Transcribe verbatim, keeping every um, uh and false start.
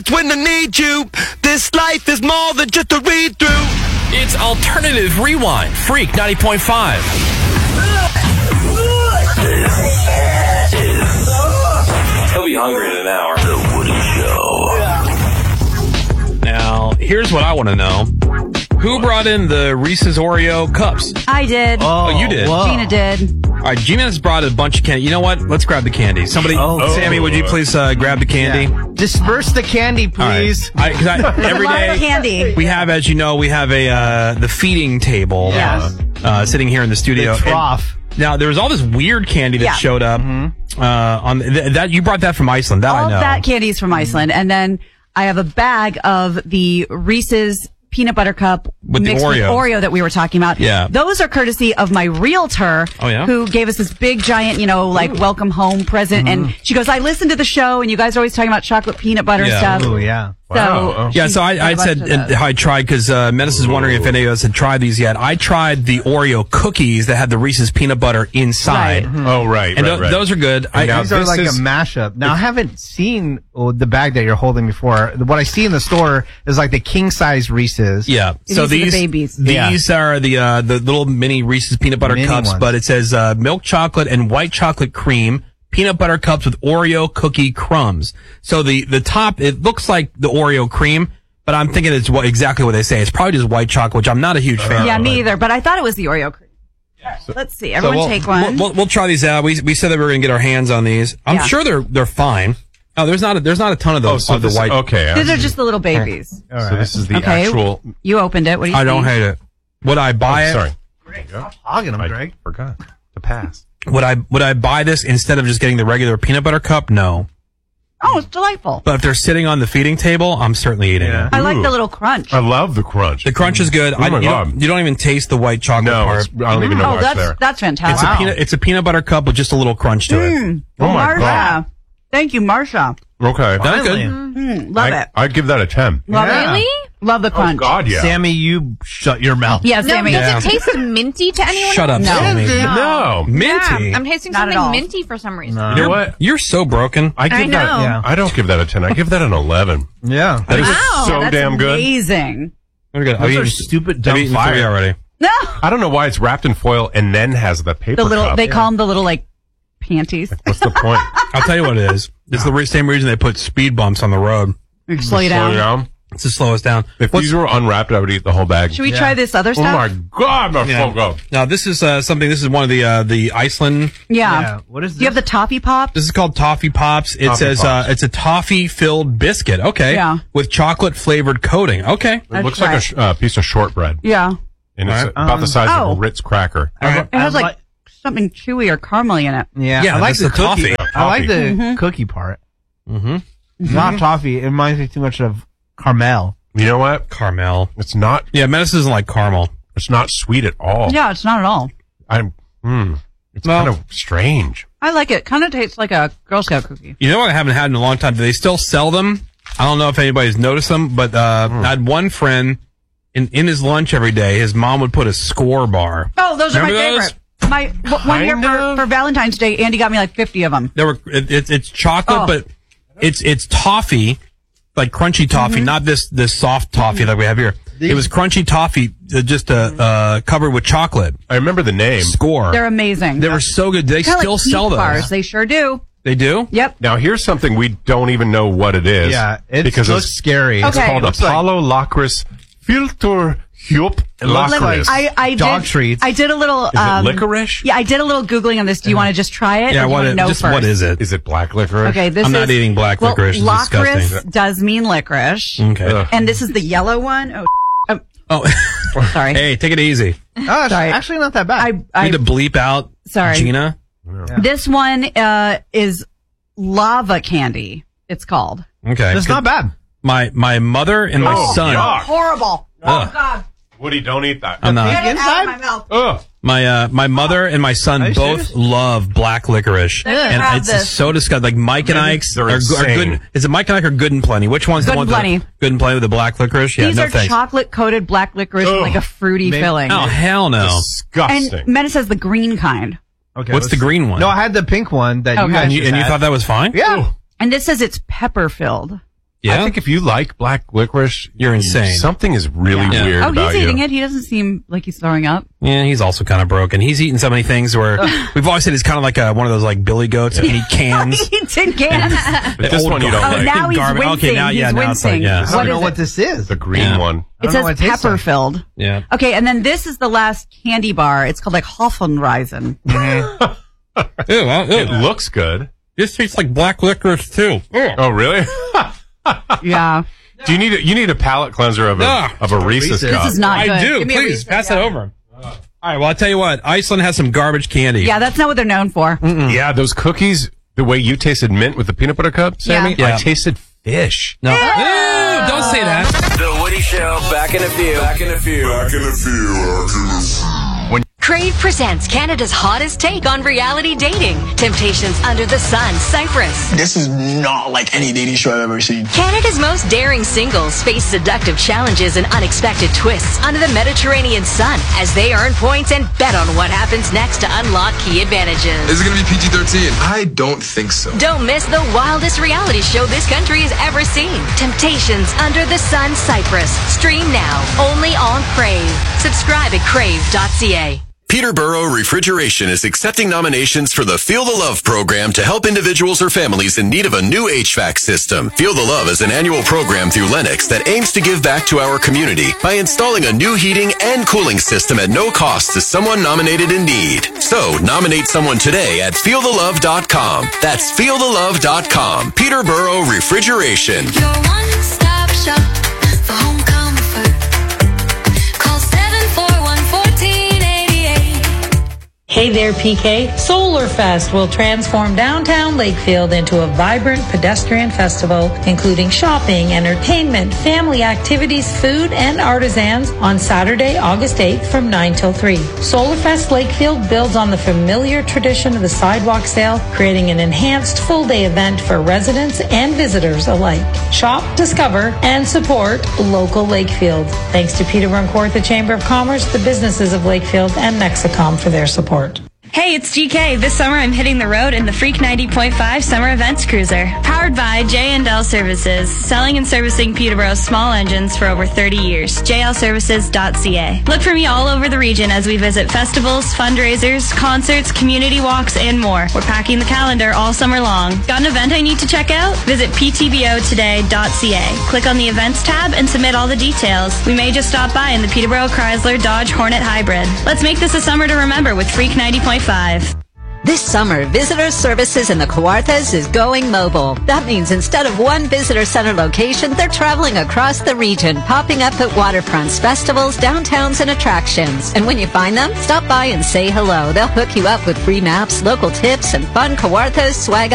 that's when I need you. This life is more than just a read-through. It's Alternative Rewind, Freak ninety point five. He'll be hungry in an hour. The Woody Show. Now, here's what I want to know. Who brought in the Reese's Oreo cups? I did. Oh, you did? whoa. Gina did. All right, Gina has brought a bunch of candy. You know what? Let's grab the candy. Somebody, Oh. Sammy, would you please uh, grab the candy? Yeah. Disperse the candy, All right. please. I, 'cause I, every a lot day of candy. we have, as you know, we have a uh, the feeding table Yes. uh, sitting here in the studio. The trough. And now there was all this weird candy that Yeah. showed up. Uh, on th- that you brought that from Iceland. That All I know. that candy is from Iceland. And then I have a bag of the Reese's peanut butter cup With the mixed with Oreo. Oreo that we were talking about. Yeah. Those are courtesy of my realtor. Oh, yeah? Who gave us this big giant, you know, like welcome home present. And she goes, I listened to the show and you guys are always talking about chocolate peanut butter Yeah. and stuff. Oh, yeah. So, Wow. Yeah, so I, she I got a said bunch of uh, those. how I tried because uh, Menace is wondering if any of us had tried these yet. I tried the Oreo cookies that had the Reese's peanut butter inside, Right. Oh, right, and right, tho- right. those are good. I, now These are this like is- a mashup. Now, I haven't seen oh, the bag that you're holding before. What I see in the store is like the king size Reese's. yeah, These so are the these babies. these are the uh, the little mini Reese's peanut butter Mini cups, ones. but it says uh, milk chocolate and white chocolate cream. Peanut butter cups with Oreo cookie crumbs. So the, the top, it looks like the Oreo cream, but I'm thinking it's what, exactly what they say. It's probably just white chocolate, which I'm not a huge fan Yeah, of. me either. But I thought it was the Oreo cream. Let's see. Everyone we'll, take one. We'll, we'll, we'll try these out. We we said that we were going to get our hands on these. I'm Yeah. sure they're they're fine. Oh, there's not a, there's not a ton of Oh, those so of the this, white. okay. These are just the little babies. All So right. this is the Okay. actual. You opened it. What do you I don't think? hate it. Would I buy Oh, it? sorry. Hogging them, I Greg. forgot to pass. Would I would I buy this instead of just getting the regular peanut butter cup? No. Oh, it's delightful. But if they're sitting on the feeding table, I'm certainly eating Yeah. it. I like Ooh. the little crunch. I love the crunch. The crunch is good. Oh I, my you, God. don't, you don't even taste the white chocolate no, part. it's, I don't even know Oh, what's that's there. that's It's fantastic. a peanut. It's a peanut butter cup with just a little crunch to it. Oh my Marsha. God. Thank you, Marsha. Okay. That good. Mm, love I, it. I'd give that a ten. Love Yeah. it. Love the crunch. Oh God, yeah. Sammy, you shut your mouth. Yeah, No, Sammy. does it taste minty to anyone? Shut up, No. Sammy. No. Minty. Yeah, I'm tasting Not at all. something minty for some reason. No. You know what? You're so broken. I give I that. know. Yeah. I don't give that a ten. I give that an eleven. Yeah. That is Wow, so that's damn good. Amazing. Very good. Those I've are eaten- stupid I've dumb eaten fire. three already. No, I don't know why it's wrapped in foil and then has the paper the little. cup. They call them the little like panties. What's the point? I'll tell you what it is. It's the re- same reason they put speed bumps on the road. Slow you Slow down. you down. It's to slow us down. If What's- these were unwrapped, I would eat the whole bag. Should we Yeah. try this other Oh stuff? my God, that's Yeah. so good. Now this is uh, something. This is one of the uh, the Iceland. Yeah. Yeah. What is Do you have the toffee pop? This is called Toffee Pops. It Toffee says Pops. Uh, it's a toffee filled biscuit. Okay. Yeah. With chocolate flavored coating. Okay. It Let's looks try like a it. sh- uh, piece of shortbread, Yeah. and it's All right. about the size Oh. of a Ritz cracker. All right. It has I like something chewy or caramely in it. Yeah. Yeah, I like that's the the toffee. cookie. Toffee. I like the Mm-hmm. cookie part. Mm-hmm. Not toffee. It reminds me too much of caramel. You know what? Caramel. It's not. Yeah, Menace doesn't like caramel. It's not sweet at all. Yeah, it's not at all. I'm. Hmm. It's Well- kind of strange. I like it. Kind of tastes like a Girl Scout cookie. You know what I haven't had in a long time? Do they still sell them? I don't know if anybody's noticed them, but uh, Hmm. I had one friend in in his lunch every day. His mom would put a score bar. Oh, those are my Remember those? favorite. My w- one year Kind for, of. for Valentine's Day, Andy got me like fifty of them. There were it, it, it's chocolate, Oh. but it's it's toffee, like crunchy toffee, Mm-hmm. not this this soft toffee like we have here. It was crunchy toffee, uh, just uh, uh, covered with chocolate. I remember the name. Score. They're amazing. They were so good. They Kinda still like sell Heath those. bars. They sure do. They do. Yep. Now here's something we don't even know what it is. Yeah. It because looks it's, scary. it's Okay. called Looks like- Apollo Lacris Filter Hup looks like- Lacris. I, I Dog did, treats. I did a little. Is it Um, licorice? Yeah, I did a little googling on this. Do you want to just try it? Yeah. or do you What? want It, to know just first? what is it? Is it black licorice? Okay, this I'm is. not eating black well, licorice. It's Licorice disgusting. does mean licorice, Okay. Ugh. and this is the yellow one. Oh, oh, Oh, sorry. hey, take it easy. Oh, it's Sorry. actually not that bad. I, I I need to bleep out. Sorry. Gina. This one uh, is lava candy. It's called. Okay. It's not bad. My my mother and my Oh, son. yuck. Horrible. Ugh. Oh God. Woody, don't eat that. I'm not. Get it out Inside? of my mouth. Ugh. My uh, my mother and my son Are you both serious? love black licorice, Ugh. and Have it's this. so disgusting. Like Mike and Ike's They're are, are insane. good. Is it Mike and Ike or Good and Plenty? Which one's Good the one? and Plenty. that- Good and Plenty with the black licorice. Yeah, These no are thanks. chocolate coated black licorice with Ugh. like a fruity Maybe- filling. Oh hell no! Disgusting. And Menace has the green kind. Okay. What's let's- the green one? No, I had the pink one that Okay. you guys and you, just and you had. thought that was fine? Yeah. And this says it's pepper filled. Yeah? I think if you like black licorice, You're insane. Something is really Yeah. weird Oh, about he's you. eating it. He doesn't seem like he's throwing up. Yeah, he's also kind of broken. He's eaten so many things where we've always said he's kind of like a, one of those like billy goats that can eat cans. He did cans. But this Old one you don't gar- Oh, like. now he's Garbage. wincing. Okay, now- he's yeah, now it's like, wincing. yeah. I What don't know is what it? this is. the green Yeah. one. I It don't know says what it tastes pepper like. filled. Yeah. Okay, and then this is the last candy bar. It's called like Hoffenreisen. Ew, uh, ew. It looks good. This tastes like black licorice too. Oh, really? Yeah. Do you need a, you need a palate cleanser of a Ah, of a Reese's Reese's. cup? This is not good. I do. Give me a Please Reese's, pass yeah. it over. All right. Well, I'll tell you what. Iceland has some garbage candy. Yeah, that's not what they're known for. Yeah, those cookies. The way you tasted mint with the peanut butter cup, Sammy. Yeah. I tasted fish. No. Ew, don't say that. The Woody Show. Back in a few. Back in a few. Back in a few. Crave presents Canada's hottest take on reality dating. Temptations Under the Sun, Cyprus. This is not like any dating show I've ever seen. Canada's most daring singles face seductive challenges and unexpected twists under the Mediterranean sun as they earn points and bet on what happens next to unlock key advantages. Is it going to be P G thirteen? I don't think so. Don't miss the wildest reality show this country has ever seen. Temptations Under the Sun, Cyprus. Stream now, only on Crave. Subscribe at crave dot c a. Peterborough Refrigeration is accepting nominations for the Feel the Love program to help individuals or families in need of a new H V A C system. Feel the Love is an annual program through Lennox that aims to give back to our community by installing a new heating and cooling system at no cost to someone nominated in need. So, nominate someone today at feel the love dot com. That's feel the love dot com. Peterborough Refrigeration. Your one-stop shop for home comfort. Call seven four one, one four eight eight. Hey there, P K. Solarfest will transform downtown Lakefield into a vibrant pedestrian festival, including shopping, entertainment, family activities, food, and artisans on Saturday, August eighth from nine till three. Solarfest Lakefield builds on the familiar tradition of the sidewalk sale, creating an enhanced full-day event for residents and visitors alike. Shop, discover, and support local Lakefield. Thanks to Peterborough and Kawartha Chamber of Commerce, the businesses of Lakefield, and Mexicom for their support. Hey, it's G K. This summer I'm hitting the road in the Freak ninety point five Summer Events Cruiser. Powered by J and L Services, selling and servicing Peterborough's small engines for over thirty years. j l services dot c a. Look for me all over the region as we visit festivals, fundraisers, concerts, community walks, and more. We're packing the calendar all summer long. Got an event I need to check out? Visit p t b o today dot c a. Click on the Events tab and submit all the details. We may just stop by in the Peterborough Chrysler Dodge Hornet Hybrid. Let's make this a summer to remember with Freak ninety point five. This summer, Visitor Services in the Kawarthas is going mobile. That means instead of one visitor center location, they're traveling across the region, popping up at waterfronts, festivals, downtowns, and attractions. And when you find them, stop by and say hello. They'll hook you up with free maps, local tips, and fun Kawarthas swag